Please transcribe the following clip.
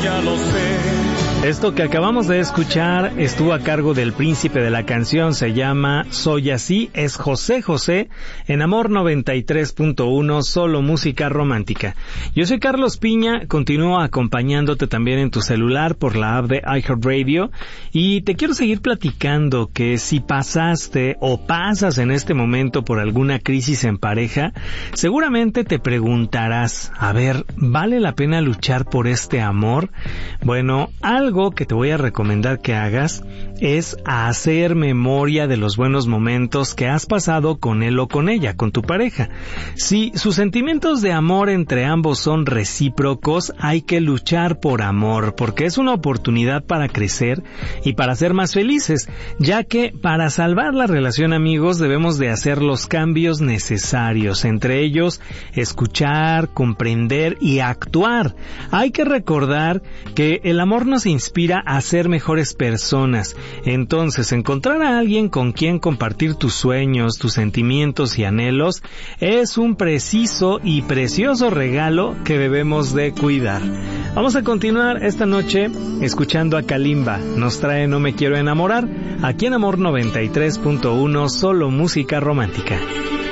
ya lo sé. Esto que acabamos de escuchar estuvo a cargo del príncipe de la canción, se llama Soy Así, es José José, en Amor 93.1, solo música romántica. Yo soy Carlos Piña, continúo acompañándote también en tu celular por la app de iHeartRadio, y te quiero seguir platicando que si pasaste o pasas en este momento por alguna crisis en pareja, seguramente te preguntarás, a ver, ¿vale la pena luchar por este amor? Bueno, algo que te voy a recomendar que hagas es hacer memoria de los buenos momentos que has pasado con él o con ella, con tu pareja. Si sus sentimientos de amor entre ambos son recíprocos, hay que luchar por amor, porque es una oportunidad para crecer y para ser más felices, ya que para salvar la relación, amigos, debemos de hacer los cambios necesarios, entre ellos escuchar, comprender y actuar. Hay que recordar que el amor nos inspira a ser mejores personas. Entonces, encontrar a alguien con quien compartir tus sueños, tus sentimientos y anhelos es un preciso y precioso regalo que debemos de cuidar. Vamos a continuar esta noche escuchando a Kalimba. Nos trae No me quiero enamorar, aquí en Amor 93.1, solo música romántica.